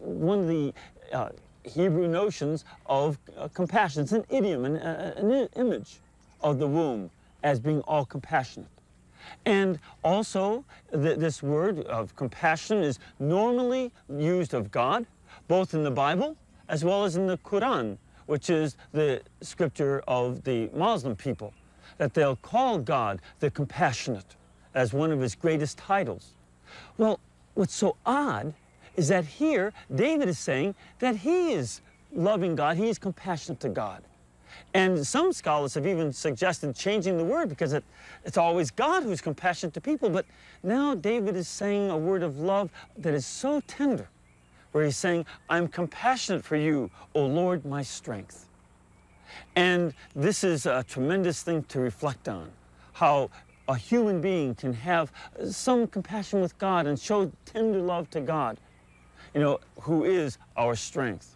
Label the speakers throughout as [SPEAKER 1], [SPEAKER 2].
[SPEAKER 1] one of the Hebrew notions of compassion. It's an idiom, an image of the womb as being all compassionate. And also, this word of compassion is normally used of God, both in the Bible as well as in the Quran, which is the scripture of the Muslim people, that they'll call God the compassionate as one of his greatest titles. Well, what's so odd is that here David is saying that he is loving God, he is compassionate to God. And some scholars have even suggested changing the word because it's always God who's compassionate to people. But now David is saying a word of love that is so tender, where he's saying, I'm compassionate for you, O Lord, my strength. And this is a tremendous thing to reflect on, how a human being can have some compassion with God and show tender love to God, you know, who is our strength.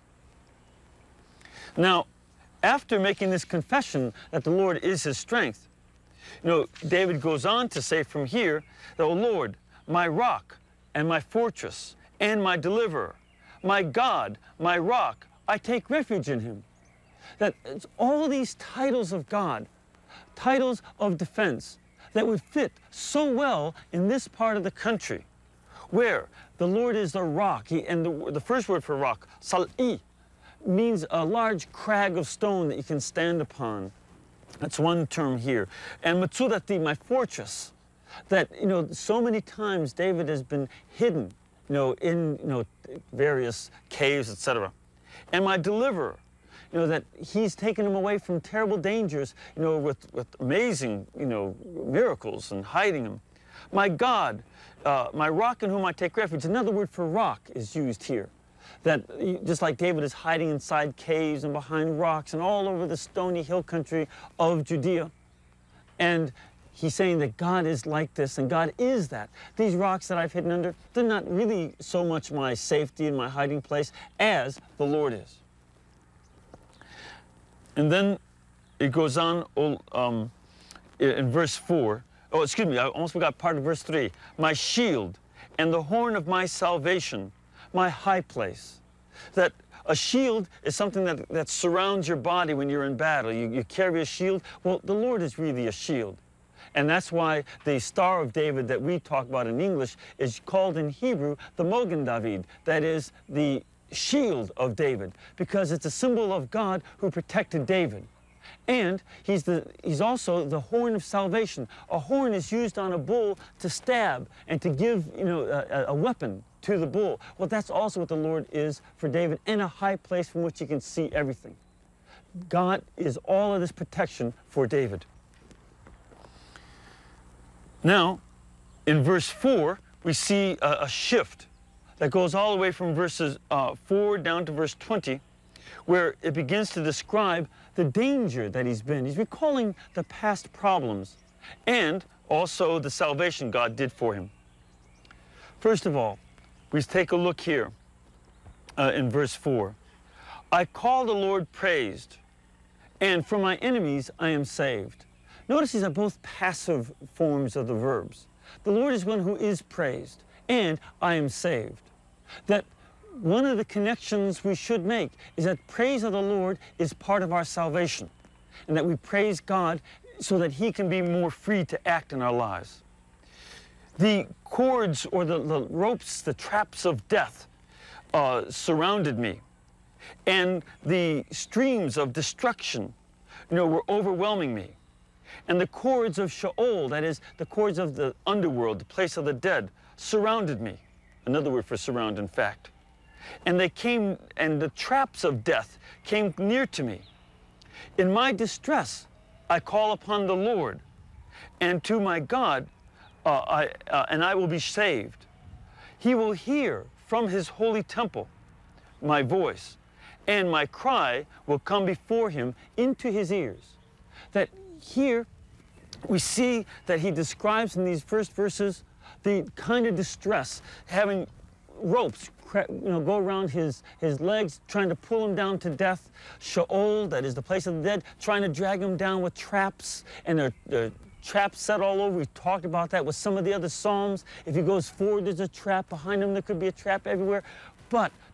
[SPEAKER 1] Now, after making this confession that the Lord is his strength, you know, David goes on to say from here, that, O Lord, my rock and my fortress and my deliverer, my God, my rock, I take refuge in him. That it's all these titles of God, titles of defense, that would fit so well in this part of the country, where the Lord is the rock. And the first word for rock, sal'i, means a large crag of stone that you can stand upon. That's one term here. And Matsurati, my fortress, that, you know, so many times David has been hidden, you know, in, you know, various caves, etc. And my deliverer, you know, that he's taken him away from terrible dangers, you know, with amazing, you know, miracles and hiding him. My God, my rock in whom I take refuge. Another word for rock is used here. That just like David is hiding inside caves and behind rocks and all over the stony hill country of Judea. And he's saying that God is like this, and God is that. These rocks that I've hidden under, they're not really so much my safety and my hiding place as the Lord is. And then it goes on in verse 4. Oh, excuse me, I almost forgot part of verse 3. My shield and the horn of my salvation, my high place. That a shield is something that surrounds your body when you're in battle. You carry a shield. Well, the Lord is really a shield. And that's why the Star of David that we talk about in English is called in Hebrew the Mogen David. That is the shield of David, because it's a symbol of God who protected David. And he's also the horn of salvation. A horn is used on a bull to stab and to give, you know, a weapon to the bull. Well, that's also what the Lord is for David, and a high place from which he can see everything. God is all of this protection for David. Now, in verse 4, we see a shift that goes all the way from verses 4 down to verse 20, where it begins to describe the danger that he's been. He's recalling the past problems and also the salvation God did for him. First of all, we take a look here in verse 4. I call the Lord praised, and from my enemies I am saved. Notice these are both passive forms of the verbs. The Lord is one who is praised, and I am saved. That one of the connections we should make is that praise of the Lord is part of our salvation, and that we praise God so that he can be more free to act in our lives. The cords or the ropes, the traps of death surrounded me, and the streams of destruction, you know, were overwhelming me. And the cords of Sheol, that is, the cords of the underworld, the place of the dead, surrounded me. Another word for surround, in fact. And they came, and the traps of death came near to me. In my distress, I call upon the Lord, and to my God, and I will be saved. He will hear from his holy temple my voice, and my cry will come before him into his ears. That here we see that he describes in these first verses the kind of distress, having ropes, you know, go around his legs, trying to pull him down to death. Sheol, that is the place of the dead, trying to drag him down with traps, and they're traps set all over. We talked about that with some of the other Psalms. If he goes forward, there's a trap. Behind him, there could be a trap everywhere. But